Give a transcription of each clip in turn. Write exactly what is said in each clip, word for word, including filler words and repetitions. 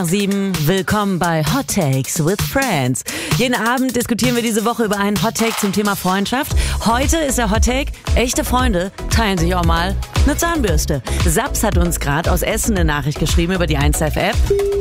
Sieben, willkommen bei Hot Takes with Friends. Jeden Abend diskutieren wir diese Woche über einen Hot Take zum Thema Freundschaft. Heute ist der Hot Take, echte Freunde teilen sich auch mal eine Zahnbürste. Saps hat uns gerade aus Essen eine Nachricht geschrieben über die eins Live App.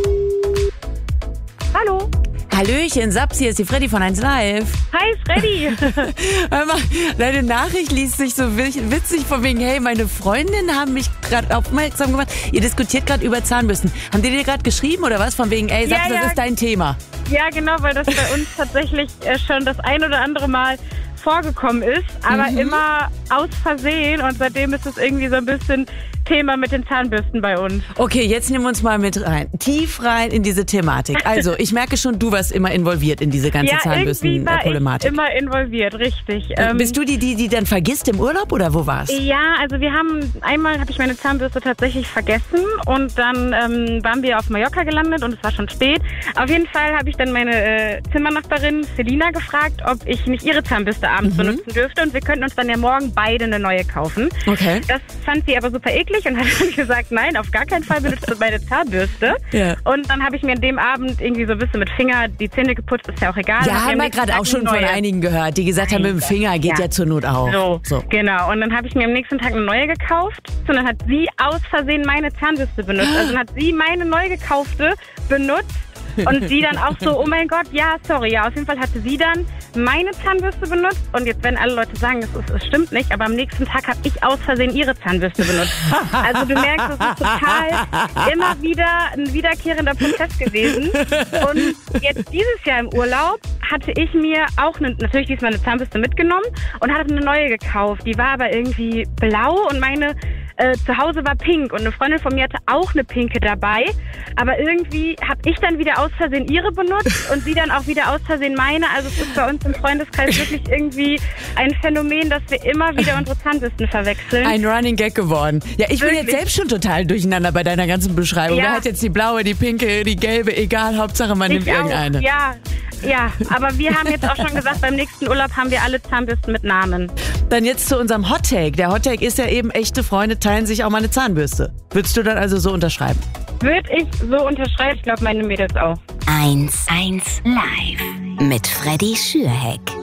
Hallo. Hallöchen, Saps, hier ist die Freddy von eins Live. Hi, Freddy. Hör mal, deine Nachricht liest sich so witzig von wegen, hey, meine Freundinnen haben mich gerade aufmerksam gemacht. Ihr diskutiert gerade über Zahnbürsten. Haben die dir gerade geschrieben oder was? Von wegen, ey, Saps, ja, ja. das ist dein Thema. Ja, genau, weil das bei uns tatsächlich äh, schon das ein oder andere Mal vorgekommen ist, aber mhm. immer aus Versehen, und seitdem ist es irgendwie so ein bisschen Thema mit den Zahnbürsten bei uns. Okay, jetzt nehmen wir uns mal mit rein, tief rein in diese Thematik. Also, ich merke schon, du warst immer involviert in diese ganze ja, Zahnbürsten-Problematik. Ja, immer involviert, richtig. Ähm, Bist du die, die, die dann vergisst im Urlaub oder wo war's? Ja, also wir haben, einmal habe ich meine Zahnbürste tatsächlich vergessen und dann ähm, waren wir auf Mallorca gelandet und es war schon spät. Auf jeden Fall habe ich dann meine äh, Zimmernachbarin Selina gefragt, ob ich nicht ihre Zahnbürste abends mhm. benutzen dürfte, und wir könnten uns dann ja morgen beide eine neue kaufen. Okay. Das fand sie aber super eklig und hat dann gesagt, nein, auf gar keinen Fall benutzt du meine Zahnbürste. Ja. Und dann habe ich mir an dem Abend irgendwie so ein bisschen mit Finger die Zähne geputzt, ist ja auch egal. Ja, haben wir gerade auch schon von einigen gehört, die gesagt haben, mit dem Finger geht ja, ja zur Not auch. So, so, genau. Und dann habe ich mir am nächsten Tag eine neue gekauft und dann hat sie aus Versehen meine Zahnbürste benutzt. Also dann hat sie meine neu gekaufte benutzt. Und sie dann auch so, oh mein Gott, ja, sorry. Ja, auf jeden Fall hatte sie dann meine Zahnbürste benutzt. Und jetzt werden alle Leute sagen, das, ist, das stimmt nicht. Aber am nächsten Tag habe ich aus Versehen ihre Zahnbürste benutzt. Also du merkst, das ist total immer wieder ein wiederkehrender Prozess gewesen. Und jetzt dieses Jahr im Urlaub hatte ich mir auch eine, natürlich diesmal eine Zahnbürste mitgenommen und hatte eine neue gekauft. Die war aber irgendwie blau und meine äh, zu Hause war pink. Und eine Freundin von mir hatte auch eine pinke dabei. Aber irgendwie habe ich dann wieder aus Versehen ihre benutzt und sie dann auch wieder aus Versehen meine. Also es ist bei uns im Freundeskreis wirklich irgendwie ein Phänomen, dass wir immer wieder unsere Zahnbürsten verwechseln. Ein Running Gag geworden. Ja, ich wirklich? bin jetzt selbst schon total durcheinander bei deiner ganzen Beschreibung. Ja. Wer hat jetzt die blaue, die pinke, die gelbe, egal, Hauptsache man ich nimmt irgendeine. Auch. Ja, ja, aber wir haben jetzt auch schon gesagt, beim nächsten Urlaub haben wir alle Zahnbürsten mit Namen. Dann jetzt zu unserem Hot Take. Der Hot Take ist ja eben, echte Freunde teilen sich auch mal eine Zahnbürste. Würdest du dann also so unterschreiben? Würde ich so unterschreiben, ich glaube meine Mädels auch. eins eins Live mit Freddy Schürheck.